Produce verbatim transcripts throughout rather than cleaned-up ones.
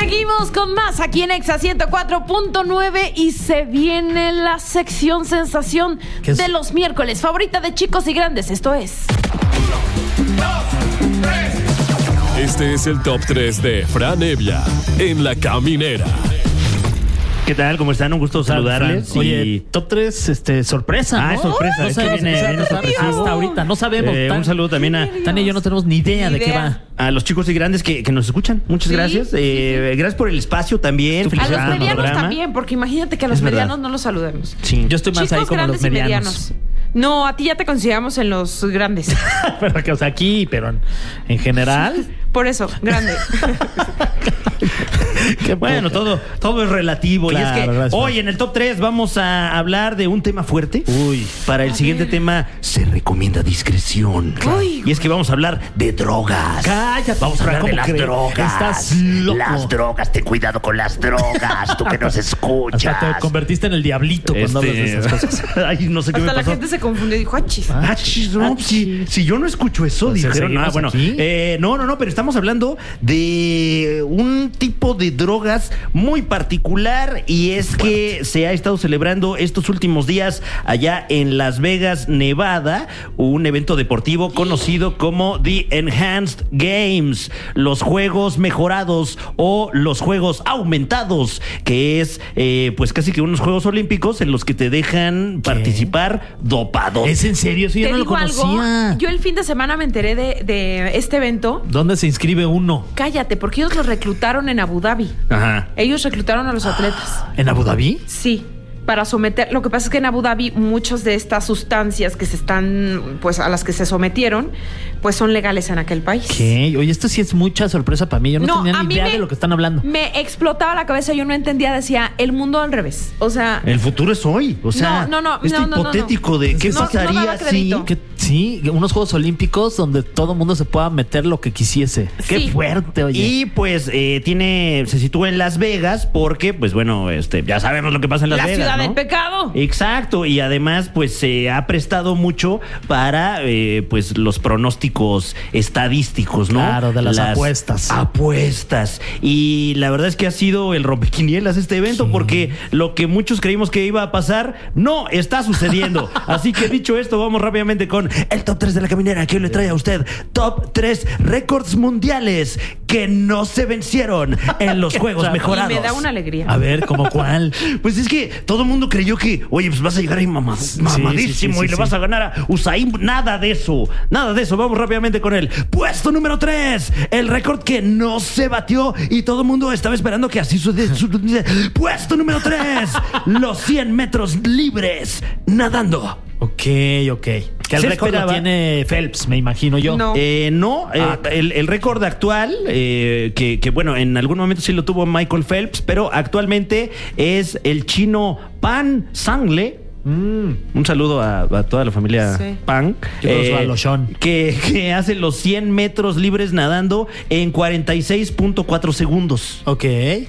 Seguimos con más aquí en Exa ciento cuatro punto nueve y se viene la sección sensación de los miércoles, favorita de chicos y grandes. Esto es... Uno, dos, tres. Este es el top tres de Fran Evia en La Caminera. ¿Qué tal? ¿Cómo están? Un gusto saludarles. Y... Oye, top tres, este, sorpresa, ¿no? Ah, es sorpresa. No es sabemos que viene, qué viene va a pasar hasta ahorita, no sabemos. Eh, Tan, un saludo también a... Tania y yo no tenemos ni idea Ni de idea. qué va. A los chicos y grandes que, que nos escuchan. Muchas Sí, gracias. sí, Eh, gracias por el espacio también. A los Felicidades por el medianos programa. también, porque imagínate que a los Es verdad. medianos no los saludemos. Sí. Yo estoy más Chicos ahí como grandes los y medianos. medianos. No, a ti ya te consideramos en los grandes. Pero que, o sea, aquí, pero en, en general. Por eso, grande. Qué Bueno, poca. todo, todo es relativo. Claro, y es que gracias, hoy Fran. en el top tres vamos a hablar de un tema fuerte. Uy. Para el A siguiente ver. tema se recomienda discreción. Uy. Y es que vamos a hablar de drogas. Cállate, Vamos a hablar Fran, de ¿cómo las crees? drogas. Estás loco. Las drogas, ten cuidado con las drogas. Tú que nos escuchas. Hasta te convertiste en el diablito cuando hablas de Este, esas cosas. Ay, no sé qué Hasta me la pasó. gente se confundió y dijo, ah, chis. Ah, chis, no, Ah, si, chis. si yo no escucho eso, Entonces, dijeron. Ah, ¿seguimos bueno, aquí? eh, no, no, no, pero estamos hablando de un tipo de drogas muy particular y es que se ha estado celebrando estos últimos días allá en Las Vegas, Nevada, un evento deportivo conocido como The Enhanced Games, los juegos mejorados o los juegos aumentados, que es eh, pues casi que unos Juegos Olímpicos en los que te dejan participar dopados. ¿Es en serio? Sí, yo Te no lo digo conocía. algo, yo el fin de semana me enteré de, de este evento. ¿Dónde se inscribe uno? Cállate, porque ellos los reclutaron en Abu Dhabi. Ajá. Ellos reclutaron a los atletas. ¿En Abu Dhabi? Sí, para someter. Lo que pasa es que en Abu Dhabi muchas de estas sustancias que se están, pues a las que se sometieron, pues son legales en aquel país. ¿Qué? Oye, esto sí es mucha sorpresa para mí. Yo no, No, tenía a ni mí idea me- de lo que están hablando. Me explotaba la cabeza, yo no entendía, decía, el mundo al revés. O sea, El futuro es hoy. O sea, No, no, no, este no, no, no, hipotético no. de qué No, no pasaría daba si. crédito. Que, sí, unos Juegos Olímpicos donde todo mundo se pueda meter lo que quisiese. Qué Sí. fuerte, oye. Y pues eh, tiene, se sitúa en Las Vegas porque, pues bueno, este, ya sabemos lo que pasa en Las la Vegas. ciudad ¿no? del pecado. Exacto, y además pues se ha prestado mucho para eh, pues los pronósticos estadísticos, ¿no? Claro, de las apuestas. Apuestas. Y la verdad es que ha sido el rompequinielas este evento Sí. porque lo que muchos creímos que iba a pasar no está sucediendo. Así que dicho esto, vamos rápidamente con el top tres de La Caminera que hoy le trae a usted top tres récords mundiales que no se vencieron en los Juegos tal? Mejorados. Y me da una alegría. A ver, ¿cómo cuál? Pues es que todo el mundo creyó que, oye, pues vas a llegar ahí mamad- mamadísimo sí, sí, sí, y le sí. vas a ganar a Usain. Nada de eso, nada de eso. Vamos rápidamente con el puesto número tres. El récord que no se batió y todo el mundo estaba esperando que así sucediera. Puesto número tres. Los cien metros libres nadando. Ok, ok. Que el Se récord lo esperaba. tiene Phelps, me imagino yo. No. Eh, no, eh, Ah. el, el récord actual, eh, que, que bueno, en algún momento sí lo tuvo Michael Phelps, pero actualmente es el chino Pan Sangle. Mm. Un saludo a, a toda la familia Sí. Pan. Yo creo que es a Loshon. que, que hace los cien metros libres nadando en cuarenta y seis punto cuatro segundos. Ok.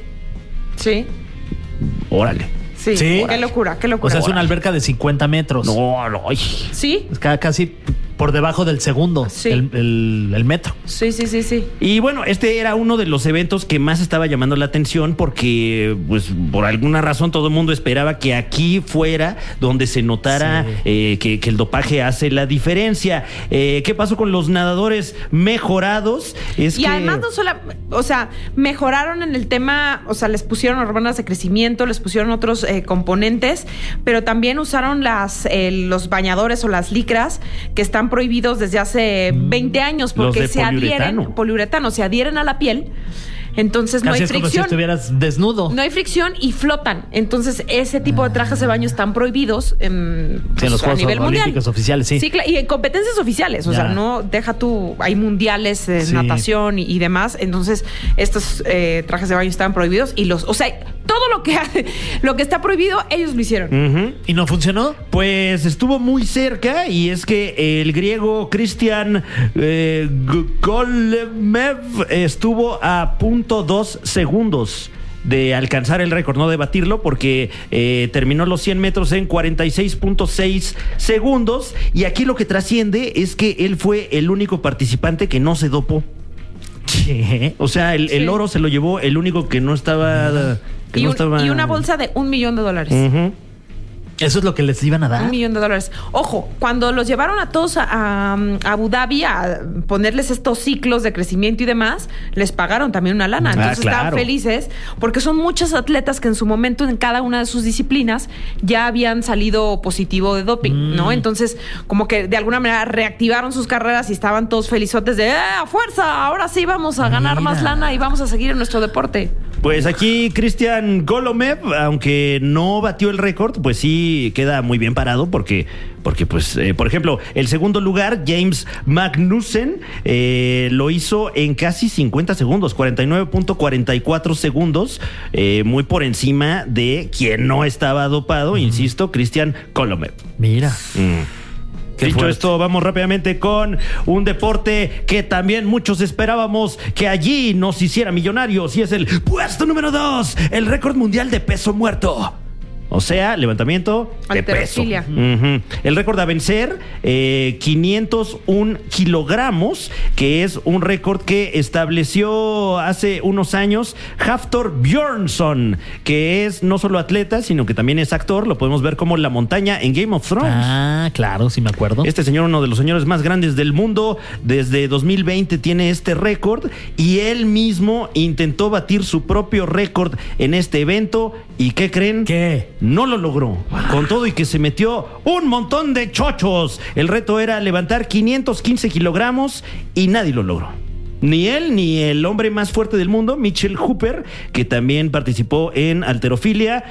Sí, Órale. sí. Sí. Qué locura, qué locura. O sea, es una alberca de cincuenta metros. No, no. Ay. Sí, Es ca- casi por debajo del segundo, Sí. el, el- el metro. sí, sí, sí, sí. Y bueno, este era uno de los eventos que más estaba llamando la atención porque, pues, por alguna razón todo el mundo esperaba que aquí fuera donde se notara Sí. eh, que, que el dopaje hace la diferencia. Eh, ¿Qué pasó con los nadadores mejorados? Es Y que... además no solo, o sea, mejoraron en el tema, o sea, les pusieron hormonas de crecimiento, les pusieron otros eh, componentes, pero también usaron las eh, los bañadores o las licras que están prohibidos desde hace veinte años Los porque de se adhieren, poliuretano. poliuretano, se adhieren a la piel. Entonces no Casi hay es como si fricción. estuvieras desnudo. No hay fricción y flotan. Entonces, ese tipo de trajes de baño están prohibidos en, Sí, en los a Juegos nivel mundial. Olímpicos oficiales, sí. cla- y en competencias oficiales. O Ya. sea, no deja tú. Hay mundiales de Sí. natación y, y demás. Entonces, estos eh, trajes de baño estaban prohibidos y los. O sea, todo lo que lo que está prohibido, ellos lo hicieron. Ujú. ¿Y no funcionó? Pues estuvo muy cerca y es que el griego Cristian eh, G- Golemev estuvo a punto dos segundos de alcanzar el récord, no de batirlo, porque eh, terminó los cien metros en cuarenta y seis punto seis segundos. Y aquí lo que trasciende es que él fue el único participante que no se dopó. ¿Qué? O sea, el, el Sí. oro se lo llevó el único que no estaba... Que Y, no un- estaba... y una bolsa de un millón de dólares. Ujú. Eso es lo que les iban a dar. Un millón de dólares. Ojo, cuando los llevaron a todos a, a- a Abu Dhabi a ponerles estos ciclos de crecimiento y demás, les pagaron también una lana. Ah, Entonces claro. estaban felices porque son muchos atletas que en su momento en cada una de sus disciplinas ya habían salido positivo de doping, Mm. ¿no? Entonces, como que de alguna manera reactivaron sus carreras y estaban todos felizotes de ¡eh, a fuerza! Ahora sí vamos a ganar Mira. más lana y vamos a seguir en nuestro deporte. Pues aquí Cristian Golomev, aunque no batió el récord, pues sí queda muy bien parado porque, porque pues, eh, por ejemplo, el segundo lugar, James Magnussen, eh, lo hizo en casi cincuenta segundos, cuarenta y nueve punto cuarenta y cuatro segundos, eh, muy por encima de quien no estaba dopado, insisto, Cristian Golomev. Mira. Mm. Qué Dicho fuerte. esto, vamos rápidamente con un deporte que también muchos esperábamos que allí nos hiciera millonarios y es el puesto número dos, el récord mundial de peso muerto. O sea, levantamiento de peso. Halterofilia. Ujú. El récord a vencer, eh, quinientos un kilogramos, que es un récord que estableció hace unos años Hafthor Björnsson, que es no solo atleta, sino que también es actor. Lo podemos ver como La Montaña en Game of Thrones. Ah, claro, sí me acuerdo. Este señor, uno de los señores más grandes del mundo, desde dos mil veinte tiene este récord y él mismo intentó batir su propio récord en este evento. ¿Y qué creen? ¿Qué? No lo logró. Con todo y que se metió un montón de chochos. El reto era levantar quinientos quince kilogramos y nadie lo logró. Ni él ni el hombre más fuerte del mundo, Mitchell Hooper, que también participó en halterofilia,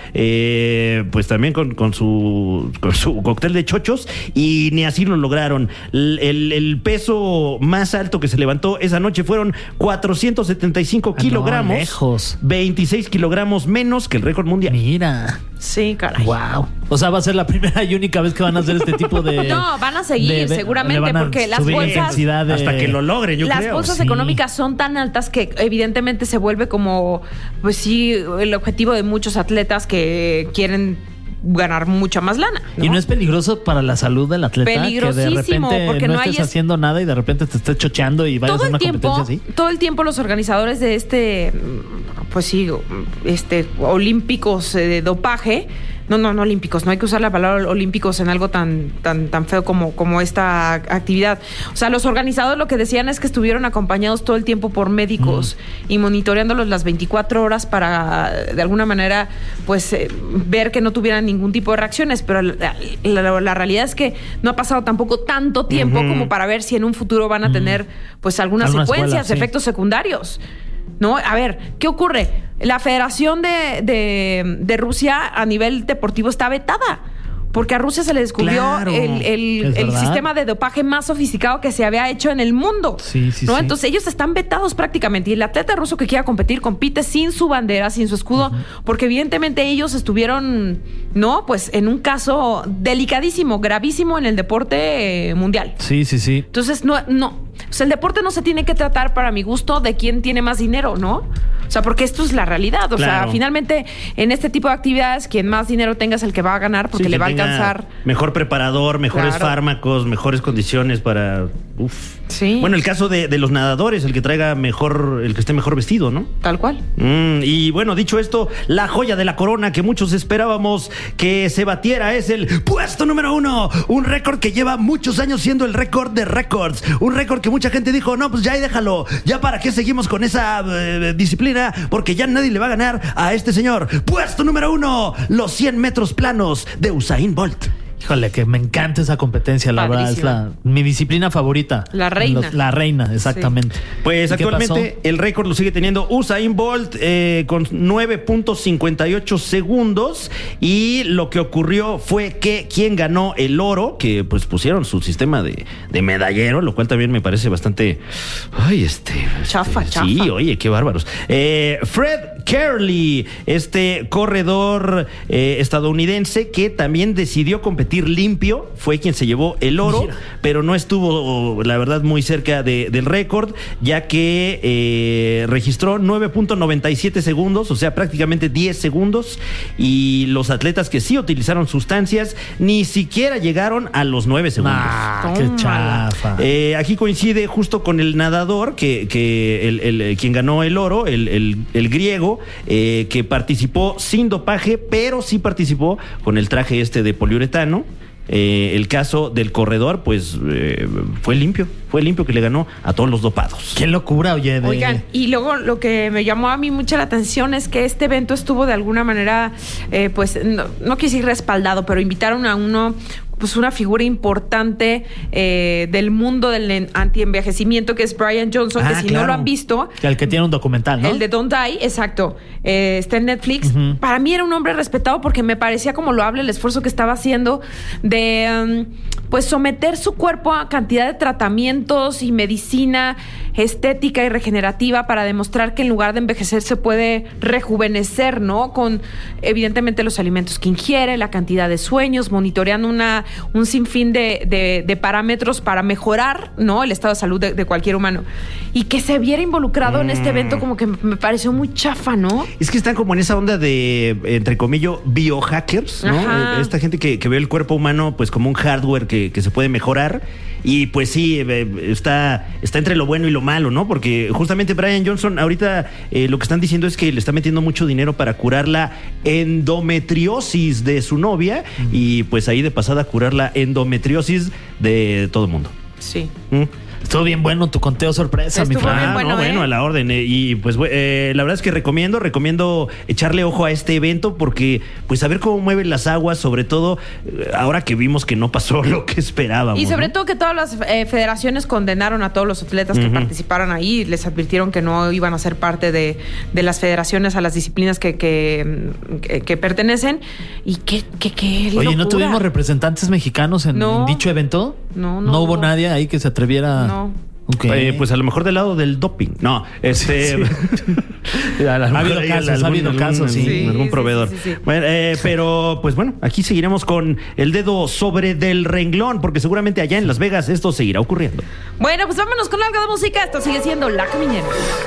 eh, pues también con, con su, con su cóctel de chochos, y ni así lo lograron. El, el- el peso más alto que se levantó esa noche fueron cuatrocientos setenta y cinco Ah, no, kilogramos, lejos. veintiséis kilogramos menos que el récord mundial. Mira. Sí, caray. Wow. O sea, va a ser la primera y única vez que van a hacer este tipo de. No, van a seguir, de- de- seguramente, le van a porque las subir la bolsas- intensidad de- Hasta que lo logren, yo Las creo. bolsas sí. económicas son tan altas que evidentemente se vuelve como, pues sí, el objetivo de muchos atletas que quieren ganar mucha más lana. ¿no? ¿Y no es peligroso para la salud del atleta? Que de Peligrosísimo, repente porque no, no hay estés es- haciendo nada y de repente te estés chocheando y vayas todo a el una tiempo, competencia así. todo el tiempo los organizadores de este, pues sí, este olímpicos eh, de dopaje, no, no, no olímpicos, no hay que usar la palabra olímpicos en algo tan, tan, tan feo como, como esta actividad. O sea, los organizadores lo que decían es que estuvieron acompañados todo el tiempo por médicos Mm. y monitoreándolos las veinticuatro horas para, de alguna manera, pues eh, ver que no tuvieran ningún tipo de reacciones. Pero la, la- la realidad es que no ha pasado tampoco tanto tiempo Ujú. como para ver si en un futuro van a tener, pues, algunas Alguna secuencias, secuela, sí. efectos secundarios. ¿No? A ver, ¿qué ocurre? La Federación de, de, de Rusia a nivel deportivo está vetada. Porque a Rusia se le descubrió Claro. el, el- Es el verdad. sistema de dopaje más sofisticado que se había hecho en el mundo. Sí, sí, ¿no? sí. Entonces ellos están vetados prácticamente. Y el atleta ruso que quiera competir compite sin su bandera, sin su escudo, porque evidentemente ellos estuvieron, ¿no? Pues en un caso delicadísimo, gravísimo en el deporte eh, mundial. Sí, sí, sí. Entonces, no, no. O sea, el deporte no se tiene que tratar, para mi gusto, de quién tiene más dinero, ¿no? O sea, porque esto es la realidad. O Claro. sea, finalmente, en este tipo de actividades, quien más dinero tenga es el que va a ganar porque Sí, le que va a tenga alcanzar. mejor preparador, mejores Claro. fármacos, mejores condiciones para. Uf. Sí. Bueno, el caso de, de los nadadores, el que traiga mejor, el que esté mejor vestido, ¿no? Tal cual. Mm, y bueno, dicho esto, la joya de la corona que muchos esperábamos que se batiera es el puesto número uno. Un récord que lleva muchos años siendo el récord de récords. Un récord que mucha gente dijo, no, pues ya ahí déjalo. Ya para qué seguimos con esa eh, disciplina, porque ya nadie le va a ganar a este señor. Puesto número uno, los cien metros planos de Usain Bolt. Híjole, que me encanta esa competencia, la verdad. Es Padrísima. la, mi disciplina favorita. La reina. Los- la reina, exactamente. Pues ¿Y qué actualmente pasó? el récord lo sigue teniendo Usain Bolt eh, con nueve punto cincuenta y ocho segundos, y lo que ocurrió fue que quien ganó el oro, que pues pusieron su sistema de, de medallero, lo cual también me parece bastante... Ay, este... Chafa, este, chafa. Sí, oye, qué bárbaros. Eh, Fred Kerley, este corredor eh, estadounidense que también decidió competir limpio, fue quien se llevó el oro, Mira. pero no estuvo, la verdad, muy cerca de, del récord, ya que eh, registró nueve punto noventa y siete segundos, o sea, prácticamente diez segundos, y los atletas que sí utilizaron sustancias ni siquiera llegaron a los nueve segundos. Ah, qué chafa. Eh, aquí coincide justo con el nadador, que, que el, el, quien ganó el oro, el, el, el griego, eh, que participó sin dopaje, pero sí participó con el traje este de poliuretano. Eh, el caso del corredor, pues eh, fue limpio, fue limpio que le ganó a todos los dopados. Qué locura, oye. De... Oigan, y luego lo que me llamó a mí mucha la atención es que este evento estuvo de alguna manera, eh, pues no, no quise decir respaldado, pero invitaron a uno, pues una figura importante eh, del mundo del antienvejecimiento, que es Brian Johnson, ah, que si claro. no lo han visto... El que tiene un documental, ¿no? El de Don't Die, exacto. Eh, está en Netflix. Uh-huh. Para mí era un hombre respetado porque me parecía como loable el esfuerzo que estaba haciendo de, um, pues, someter su cuerpo a cantidad de tratamientos y medicina estética y regenerativa para demostrar que en lugar de envejecer se puede rejuvenecer, ¿no? Con, evidentemente, los alimentos que ingiere, la cantidad de sueños, monitoreando una un sinfín de, de, de parámetros para mejorar, ¿no?, el estado de salud de, de cualquier humano. Y que se viera involucrado mm. en este evento como que me pareció muy chafa, ¿no? Es que están como en esa onda de, entre comillas, biohackers, ¿no? Ajá. Esta gente que, que ve el cuerpo humano pues como un hardware que, que se puede mejorar. Y pues sí, está, está entre lo bueno y lo malo, ¿no? Porque justamente Brian Johnson ahorita eh, lo que están diciendo es que le está metiendo mucho dinero para curar la endometriosis de su novia uh-huh. y pues ahí de pasada curar la endometriosis de todo el mundo. Sí. ¿Mm? Estuvo bien bueno tu conteo sorpresa, Estuvo mi Fran. bien bueno, no, ¿eh? bueno, a la orden. Eh, y pues eh, la verdad es que recomiendo, recomiendo echarle ojo a este evento porque pues a ver cómo mueven las aguas, sobre todo eh, ahora que vimos que no pasó lo que esperábamos. Y sobre ¿no? todo que todas las eh, federaciones condenaron a todos los atletas uh-huh. que participaron ahí, les advirtieron que no iban a ser parte de, de las federaciones a las disciplinas que, que, que, que pertenecen. Y qué, qué, qué Oye, locura. ¿no tuvimos representantes mexicanos en, no, en dicho evento? No, no. ¿No hubo nadie ahí que se atreviera? No. Okay. Eh, pues a lo mejor del lado del doping. No, este. Sí, sí. ha habido casos, algún, ha habido casos, sí. sí algún sí, proveedor. Sí, sí, sí. Bueno, eh, pero, pues bueno, aquí seguiremos con el dedo sobre del renglón, porque seguramente allá en Las Vegas esto seguirá ocurriendo. Bueno, pues vámonos con algo de música. Esto sigue siendo La Caminera.